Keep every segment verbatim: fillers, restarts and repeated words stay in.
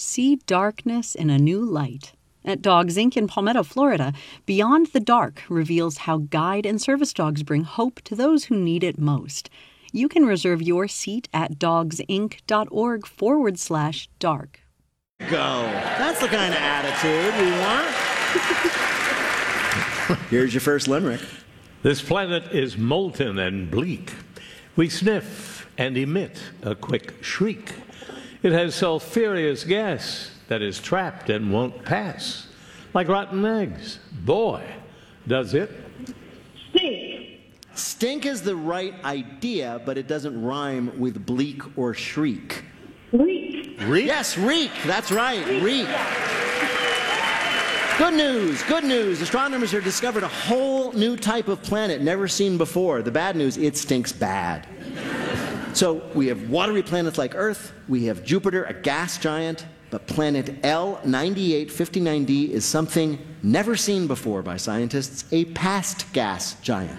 See darkness in a new light. At Dogs Incorporated in Palmetto, Florida, Beyond the Dark reveals how guide and service dogs bring hope to those who need it most. You can reserve your seat at dogsinc.org forward slash dark. Go. That's the kind of attitude we want. Here's your first limerick. This planet is molten and bleak. We sniff and emit a quick shriek. It has sulfurous gas that is trapped and won't pass. Like rotten eggs. Boy, does it. Stink. Stink is the right idea, but it doesn't rhyme with bleak or shriek. Reek. Reek? Yes, reek. That's right. Reek. Good news. Good news. Astronomers have discovered a whole new type of planet never seen before. The bad news, it stinks bad. So we have watery planets like Earth. We have Jupiter, a gas giant. But planet L ninety-eight fifty-nine d is something never seen before by scientists, a past gas giant.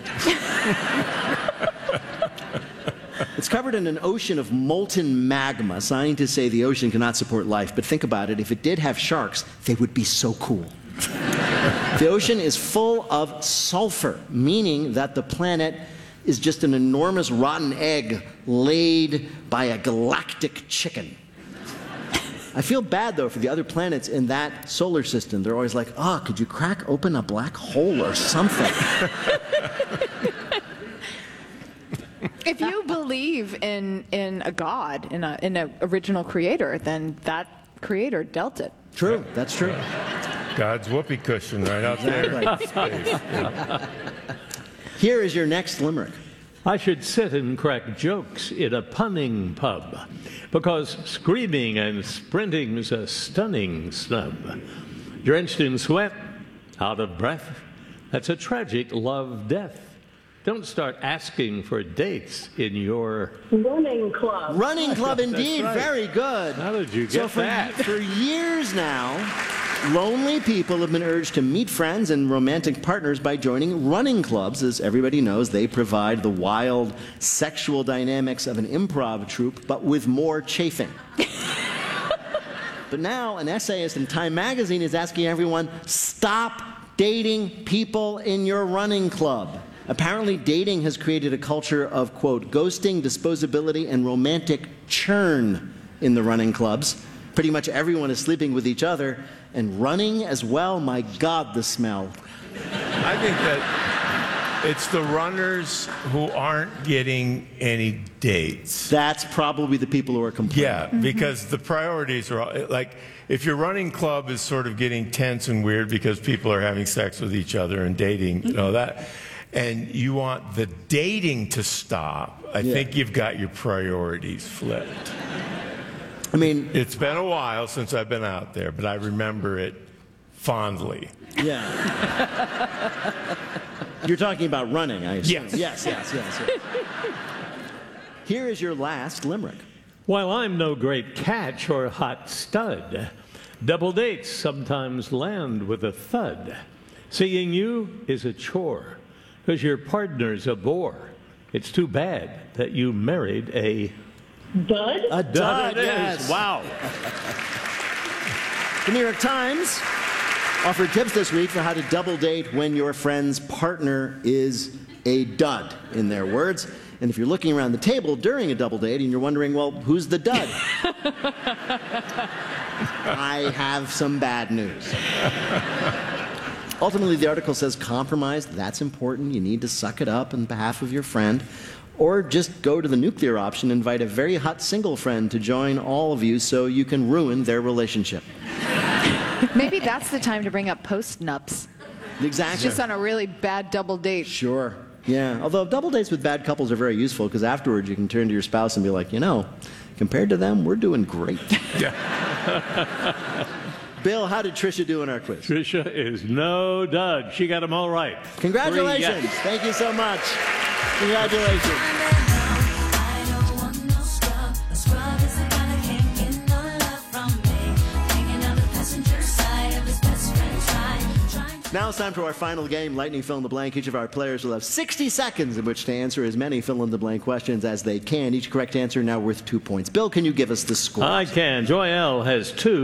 It's covered in an ocean of molten magma. Scientists say the ocean cannot support life, but think about it. If it did have sharks, they would be so cool. The ocean is full of sulfur, meaning that the planet is just an enormous rotten egg laid by a galactic chicken. I feel bad, though, for the other planets in that solar system. They're always like, oh, could you crack open a black hole or something? If you believe in, in a God, in a in an original creator, then that creator dealt it. True, that's true. God's whoopee cushion right out there. Exactly. Here is your next limerick. I should sit and crack jokes in a punning pub, because screaming and sprinting's a stunning snub. Drenched in sweat, out of breath, that's a tragic love death. Don't start asking for dates in your... Running club. Running club, indeed. Right. Very good. How did you get so for, that? For years now, lonely people have been urged to meet friends and romantic partners by joining running clubs. As everybody knows, they provide the wild sexual dynamics of an improv troupe, but with more chafing. But now, an essayist in Time magazine is asking everyone, stop dating people in your running club. Apparently, dating has created a culture of, quote, ghosting, disposability, and romantic churn in the running clubs. Pretty much everyone is sleeping with each other, and running as well. My God, the smell. I think that it's the runners who aren't getting any dates. That's probably the people who are complaining. Yeah, because the priorities are all, like, if your running club is sort of getting tense and weird because people are having sex with each other and dating, you know, that, and you want the dating to stop, I Yeah. think you've got your priorities flipped. I mean, It's been a while since I've been out there, but I remember it fondly. yeah. You're talking about running, I assume. Yes. Yes, yes, yes. yes. Here is your last limerick. While I'm no great catch or hot stud, double dates sometimes land with a thud. Seeing you is a chore, because your partner's a bore. It's too bad that you married a... Dud? A Dud dud, it is. yes. Wow. The New York Times offered tips this week for how to double date when your friend's partner is a dud, in their words. And if you're looking around the table during a double date and you're wondering, well, who's the dud? I have some bad news. Ultimately, the article says compromise, that's important. You need to suck it up on behalf of your friend. Or just go to the nuclear option and invite a very hot single friend to join all of you so you can ruin their relationship. Maybe that's the time to bring up post-nups. Exactly. Just on a really bad double date. Sure. Yeah. Although double dates with bad couples are very useful because afterwards you can turn to your spouse and be like, you know, compared to them, we're doing great. Yeah. Bill, how did Tricia do in our quiz? Tricia is no dud. She got them all right. Congratulations. Three, yes. Thank you so much. Congratulations. Now it's time for our final game, Lightning Fill in the Blank. Each of our players will have sixty seconds in which to answer as many fill in the blank questions as they can. Each correct answer now worth two points. Bill, can you give us the score? I can. Joy L has two.